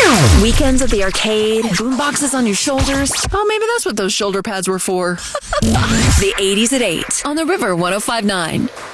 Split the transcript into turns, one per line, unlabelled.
Weekends at the arcade, boomboxes on your shoulders. Oh, maybe that's what those shoulder pads were for. The 80s at 8 on the River 105.9.